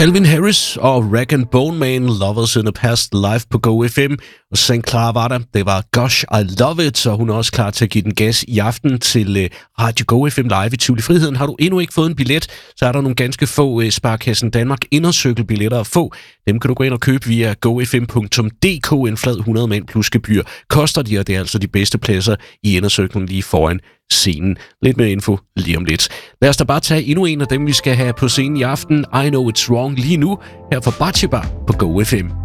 Calvin Harris og Rag & Bone Man, Lovers in the Past, live på Go FM. Og St. Clara var der. Det var Gosh, I Love It, så hun er også klar til at give den gas i aften til Radio Go FM live i Tivoli Friheden. Har du endnu ikke fået en billet, så er der nogle ganske få Sparkassen Danmark indercirkelbilletter at få. Dem kan du gå ind og købe via gofm.dk, en flad 100 mand plus gebyr. Koster de, og det er altså de bedste pladser i indercirklen lige foran scenen. Lidt mere info lige om lidt. Lad os da bare tage endnu en af dem, vi skal have på scenen i aften. I Know It's Wrong lige nu, her fra Batsheba på Go FM.